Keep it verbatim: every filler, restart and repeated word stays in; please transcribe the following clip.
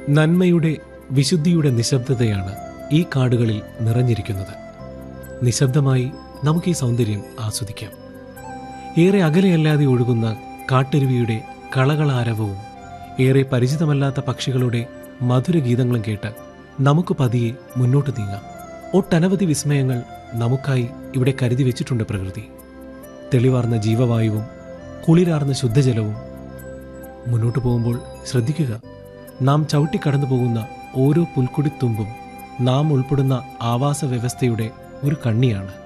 നന്മയുടെ, വിശുദ്ധിയുടെ നിശബ്ദതയാണ് ഈ കാടുകളിൽ നിറഞ്ഞിരിക്കുന്നത്. നിശബ്ദമായി നമുക്ക് ഈ സൗന്ദര്യം ആസ്വദിക്കാം. ഏറെ അകലെയല്ലാതെ ഒഴുകുന്ന കാട്ടരുവിയുടെ കളകളാരവവും ഏറെ പരിചിതമല്ലാത്ത പക്ഷികളുടെ മധുരഗീതങ്ങളും കേട്ട് നമുക്ക് പതിയെ മുന്നോട്ട് നീങ്ങാം. ഒട്ടനവധി വിസ്മയങ്ങൾ നമുക്കായി ഇവിടെ കരുതി വെച്ചിട്ടുണ്ട് പ്രകൃതി. തെളിവാർന്ന ജീവവായുവും കുളിരാർന്ന ശുദ്ധജലവും. മുന്നോട്ട് പോകുമ്പോൾ ശ്രദ്ധിക്കുക, നാം ചവിട്ടിക്കടന്നു പോകുന്ന ഓരോ പുൽക്കുടിത്തുമ്പും നാം ഉൾപ്പെടുന്ന ആവാസ വ്യവസ്ഥയുടെ ഒരു കണ്ണിയാണ്.